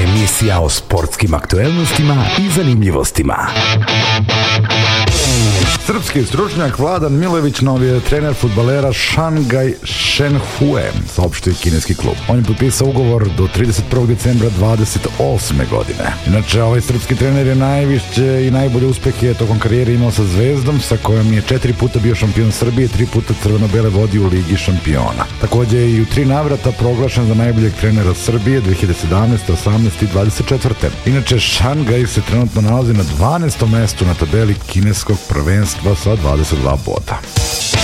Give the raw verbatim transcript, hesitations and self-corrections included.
Emisija o sportskim aktuelnostima i zanimljivostima. Srpski stručnjak Vladan Milojević novi je trener fudbalera Shanghai Shenhue, saopštio kineski klub. On je potpisao ugovor do trideset prvog decembra dvadeset osme godine. Inače, ovaj srpski trener je najviše i najbolje uspehe tokom karijere imao sa Zvezdom, sa kojom je četiri puta bio šampion Srbije, tri puta crveno-bele vodi u Ligi šampiona. Takođe je i u tri navrata proglašen za najboljeg trenera Srbije dve hiljade sedamnaeste, osamnaeste i dvadeset četvrte. Inače, Shanghai se trenutno nalazi na dvanaestom mestu na tabeli kineskog prvenstva sa dvadeset dva boda.